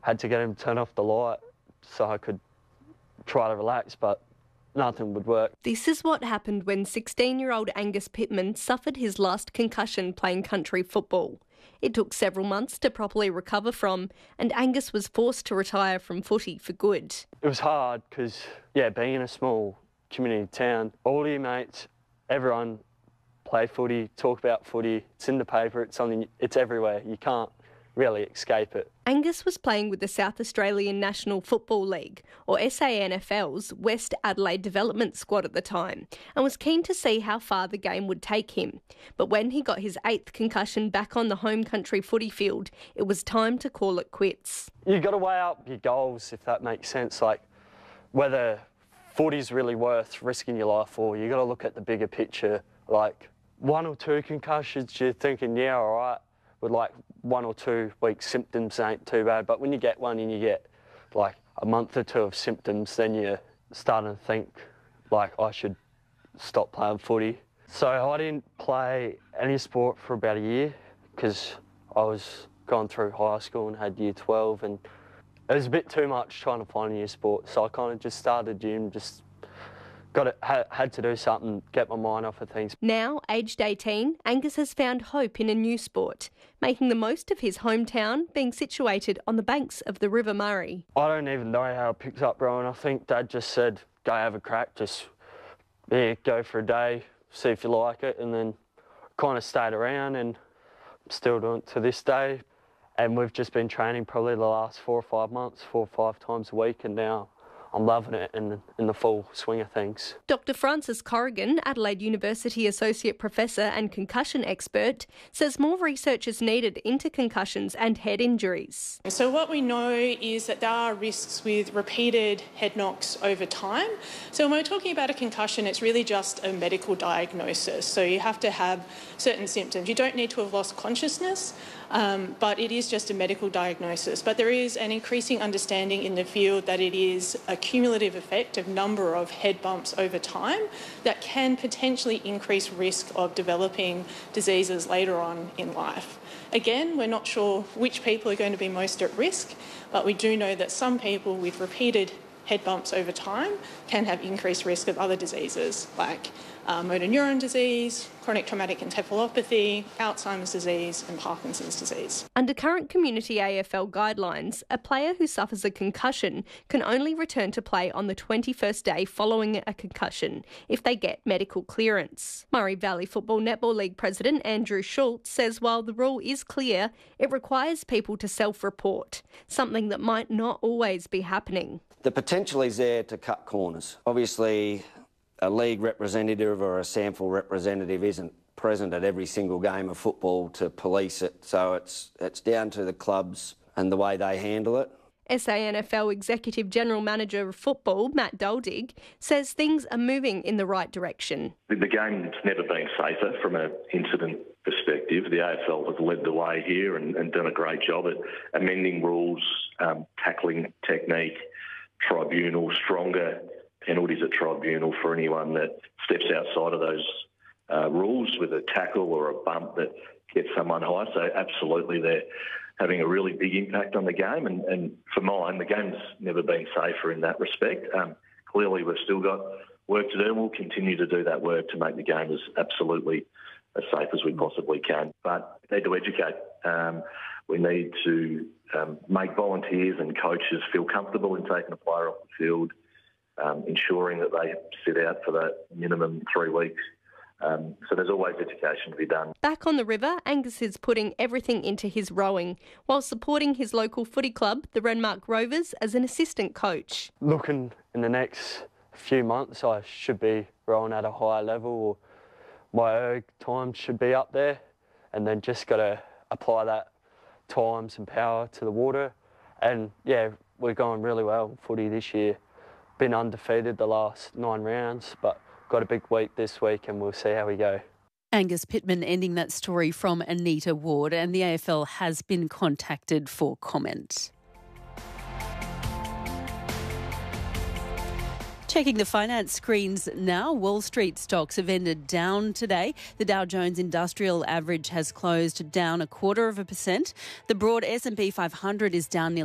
had to get him to turn off the light so I could try to relax, but nothing would work. This is what happened when 16-year-old Angus Pittman suffered his last concussion playing country football. It took several months to properly recover from, and Angus was forced to retire from footy for good. It was hard because, being in a small community town, all your mates, everyone play footy, talk about footy, it's in the paper, it's everywhere. You can't really escape it. Angus was playing with the South Australian National Football League, or SANFL's West Adelaide Development Squad at the time, and was keen to see how far the game would take him. But when he got his 8th concussion back on the home country footy field, it was time to call it quits. You've got to weigh up your goals, if that makes sense, like whether footy's really worth risking your life for. You've got to look at the bigger picture, like 1 or 2 concussions, you're thinking, yeah, all right, with like 1 or 2 weeks symptoms ain't too bad, but when you get one and you get like a month or 2 of symptoms, then you're starting to think like I should stop playing footy. So I didn't play any sport for about a year because I was going through high school and had year 12, and it was a bit too much trying to find a new sport, so I kind of just started gym, just had to do something, get my mind off of things. Now, aged 18, Angus has found hope in a new sport, making the most of his hometown being situated on the banks of the River Murray. I don't even know how it picks up, bro, and I think Dad just said, go have a crack, just go for a day, see if you like it, and then kind of stayed around, and I'm still doing it to this day. And we've just been training probably the last 4 or 5 months, 4 or 5 times a week, and now I'm loving it in the full swing of things. Dr Francis Corrigan, Adelaide University Associate Professor and concussion expert, says more research is needed into concussions and head injuries. So what we know is that there are risks with repeated head knocks over time. So when we're talking about a concussion, it's really just a medical diagnosis. So you have to have certain symptoms. You don't need to have lost consciousness, but it is just a medical diagnosis. But there is an increasing understanding in the field that it is a cumulative effect of number of head bumps over time that can potentially increase risk of developing diseases later on in life. Again, we're not sure which people are going to be most at risk, but we do know that some people with repeated head bumps over time can have increased risk of other diseases like motor neuron disease, chronic traumatic encephalopathy, Alzheimer's disease and Parkinson's disease. Under current community AFL guidelines, a player who suffers a concussion can only return to play on the 21st day following a concussion if they get medical clearance. Murray Valley Football Netball League President Andrew Schultz says while the rule is clear, it requires people to self-report, something that might not always be happening. The potential is there to cut corners. Obviously, a league representative or a SANFL representative isn't present at every single game of football to police it, so it's down to the clubs and the way they handle it. SANFL Executive General Manager of Football, Matt Doldig, says things are moving in the right direction. The game's never been safer from an incident perspective. The AFL has led the way here and done a great job at amending rules, tackling technique, tribunal, stronger penalties at tribunal for anyone that steps outside of those rules with a tackle or a bump that gets someone high. So absolutely they're having a really big impact on the game. And for mine, the game's never been safer in that respect. Clearly we've still got work to do and we'll continue to do that work to make the game as absolutely as safe as we possibly can. But we need to educate. We need to make volunteers and coaches feel comfortable in taking a player off the field, ensuring that they sit out for that minimum 3 weeks. So there's always education to be done. Back on the river, Angus is putting everything into his rowing while supporting his local footy club, the Renmark Rovers, as an assistant coach. Looking in the next few months, I should be rowing at a higher level, or my erg time should be up there, and then just got to apply that times and power to the water. And yeah, we're going really well in footy this year. Been undefeated the last 9 rounds, but got a big week this week and we'll see how we go. Angus Pittman ending that story from Anita Ward, and the AFL has been contacted for comment. Checking the finance screens now, Wall Street stocks have ended down today. The Dow Jones Industrial Average has closed down 0.25%. The broad S&P 500 is down nearly